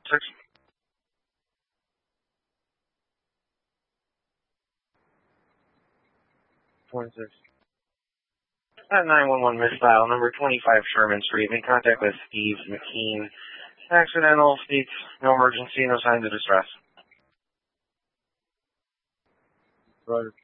6. One six. At 911 misdial, number 25 Sherman Street. In contact with Steve McKean. Accidental, states no emergency, no signs of distress. Roger.